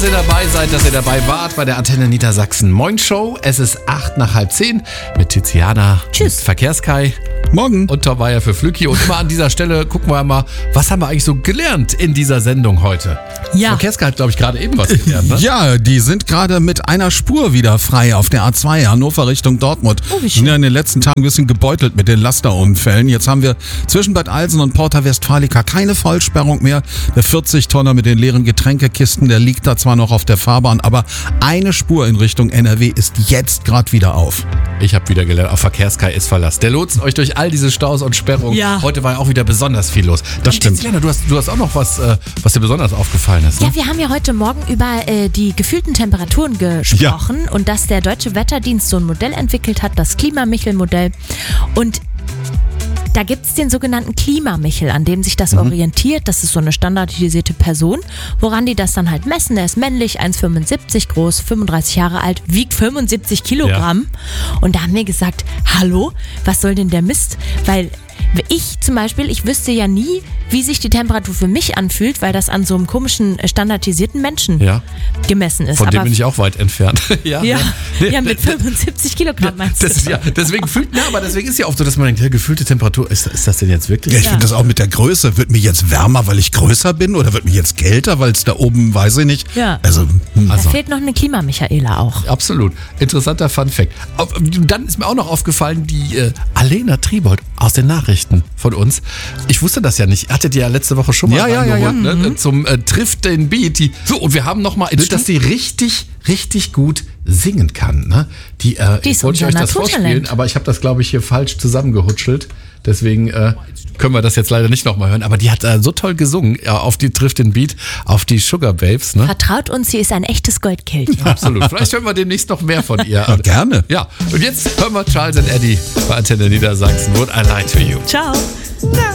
ihr dabei seid, dass ihr dabei wart bei der Antenne Niedersachsen Moin Show. Es ist 8:09 mit Tiziana. Tschüss. Mit Verkehrskai. Morgen. Und Tom Bayer für Flücki. Und immer an dieser Stelle gucken wir mal, was haben wir eigentlich so gelernt in dieser Sendung heute? Ja. Verkehrskai hat, glaube ich, gerade eben was gelernt, ne? Ja, die sind gerade mit einer Spur wieder frei auf der A2 Hannover Richtung Dortmund. Oh, wie Wir schön. sind ja in den letzten Tagen ein bisschen gebeutelt mit den Lasterunfällen. Jetzt haben wir zwischen Bad Alsen und Porta Westfalica keine Vollsperrung mehr. Der 40-Tonner mit den leeren Getränkekisten, der liegt da zwar noch auf der Fahrbahn, aber eine Spur in Richtung NRW ist jetzt gerade wieder auf. Ich habe wieder gelernt, auf Verkehrskai ist Verlass. Der lotst euch durch all diese Staus und Sperrungen. Ja. Heute war ja auch wieder besonders viel los. Das stimmt. Tiziana, du hast auch noch was, was dir besonders aufgefallen ist, ne? Ja, wir haben ja heute Morgen über die gefühlten Temperaturen gesprochen und dass der Deutsche Wetterdienst so ein Modell entwickelt hat, das Klimamichel-Modell. Und da gibt es den sogenannten Klimamichel, an dem sich das orientiert. Das ist so eine standardisierte Person, woran die das dann halt messen. Er ist männlich, 1,75 groß, 35 Jahre alt, wiegt 75 Kilogramm. Und da haben wir gesagt, hallo, was soll denn der Mist? Weil ich zum Beispiel, ich wüsste ja nie, wie sich die Temperatur für mich anfühlt, weil das an so einem komischen, standardisierten Menschen Ja. gemessen ist. Von dem Aber bin ich auch weit entfernt. ja, mit 75 Kilogramm meinst du? Das ist, ja, deswegen deswegen ist ja oft so, dass man denkt, ja, gefühlte Temperatur, ist das denn jetzt wirklich? Ja, ich finde das auch mit der Größe. Wird mir jetzt wärmer, weil ich größer bin, oder wird mir jetzt kälter, weil es da oben, weiß ich nicht. Ja. Also, Da fehlt noch eine Klimamichaela auch. Absolut. Interessanter Funfact. Dann ist mir auch noch aufgefallen, die Alena Triebold aus den Nachrichten von uns. Ich wusste das ja nicht. Hattet ihr ja letzte Woche schon mal Ja. rangeholt, ne? Zum Trifft den Beat. So, und wir haben nochmal, dass die richtig gut singen kann. Ne? Die ist wollte ich unser euch das Naturtalent. vorspielen, aber ich habe das, glaube ich, hier falsch zusammengehutschelt. Deswegen können wir das jetzt leider nicht nochmal hören. Aber die hat so toll gesungen, auf die Trifft den Beat, auf die Sugar Babes. Ne? Vertraut uns, sie ist ein echtes Goldkehlchen. Absolut. Vielleicht hören wir demnächst noch mehr von ihr. Ja, gerne. Ja, und jetzt hören wir Charles and Eddie bei Antenne Niedersachsen. Would I Lie to You? Ciao.